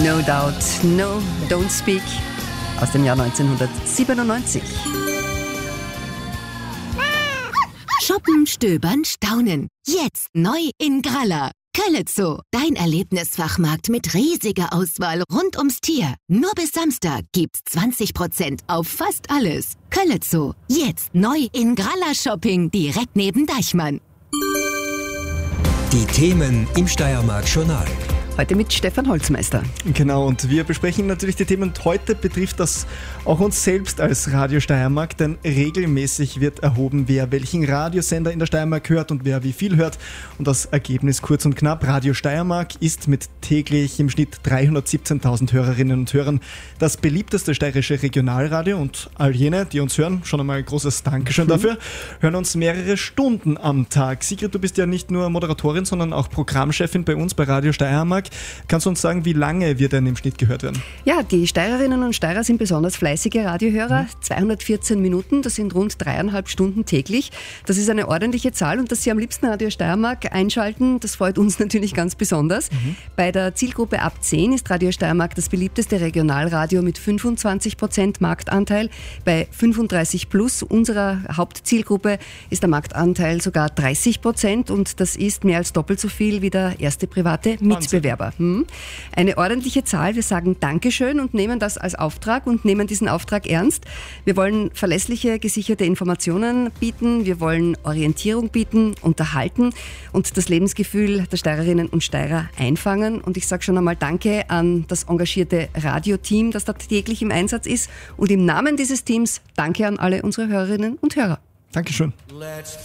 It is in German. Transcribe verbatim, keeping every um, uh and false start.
No Doubt, No Don't Speak aus dem Jahr neunzehnhundertsiebenundneunzig. Shoppen, stöbern, staunen. Jetzt neu in Gralla. Kölle-Zoo, dein Erlebnisfachmarkt mit riesiger Auswahl rund ums Tier. Nur bis Samstag gibt's zwanzig Prozent auf fast alles. Kölle-Zoo, jetzt neu in Gralla Shopping, direkt neben Deichmann. Die Themen im Steiermark-Journal. Heute mit Stefan Holzmeister. Genau, und wir besprechen natürlich die Themen. Und heute betrifft das auch uns selbst als Radio Steiermark, denn regelmäßig wird erhoben, wer welchen Radiosender in der Steiermark hört und wer wie viel hört. Und das Ergebnis kurz und knapp: Radio Steiermark ist mit täglich im Schnitt dreihundertsiebzehntausend Hörerinnen und Hörern das beliebteste steirische Regionalradio. Und all jene, die uns hören, schon einmal ein großes Dankeschön mhm. dafür, hören uns mehrere Stunden am Tag. Sigrid, du bist ja nicht nur Moderatorin, sondern auch Programmchefin bei uns bei Radio Steiermark. Kannst du uns sagen, wie lange wir denn im Schnitt gehört werden? Ja, die Steirerinnen und Steirer sind besonders fleißige Radiohörer. Mhm. zweihundertvierzehn Minuten, das sind rund dreieinhalb Stunden täglich. Das ist eine ordentliche Zahl, und dass Sie am liebsten Radio Steiermark einschalten, das freut uns natürlich ganz besonders. Mhm. Bei der Zielgruppe ab zehn ist Radio Steiermark das beliebteste Regionalradio mit fünfundzwanzig Prozent Marktanteil. Bei fünfunddreißig plus, unserer Hauptzielgruppe, ist der Marktanteil sogar dreißig Prozent, und das ist mehr als doppelt so viel wie der erste private Mitbewerber. Hm. Eine ordentliche Zahl. Wir sagen Dankeschön und nehmen das als Auftrag und nehmen diesen Auftrag ernst. Wir wollen verlässliche, gesicherte Informationen bieten. Wir wollen Orientierung bieten, unterhalten und das Lebensgefühl der Steirerinnen und Steirer einfangen. Und ich sage schon einmal Danke an das engagierte Radioteam, das da täglich im Einsatz ist. Und im Namen dieses Teams Danke an alle unsere Hörerinnen und Hörer. Dankeschön. Let's